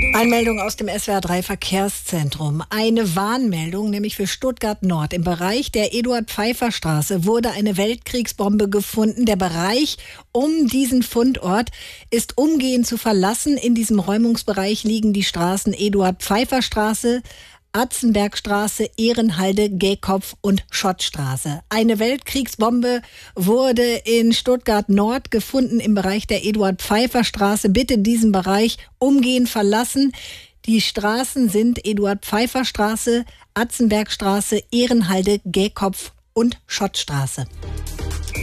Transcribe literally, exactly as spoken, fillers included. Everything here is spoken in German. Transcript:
Einmeldung aus dem S W R drei Verkehrszentrum. Eine Warnmeldung, nämlich für Stuttgart Nord. Im Bereich der Eduard-Pfeiffer-Straße wurde eine Weltkriegsbombe gefunden. Der Bereich um diesen Fundort ist umgehend zu verlassen. In diesem Räumungsbereich liegen die Straßen Eduard-Pfeiffer-Straße, Atzenbergstraße, Ehrenhalde, Gähkopf und Schottstraße. Eine Weltkriegsbombe wurde in Stuttgart Nord gefunden im Bereich der Eduard-Pfeiffer-Straße. Bitte diesen Bereich umgehend verlassen. Die Straßen sind Eduard-Pfeiffer-Straße, Atzenbergstraße, Ehrenhalde, Gähkopf und Schottstraße.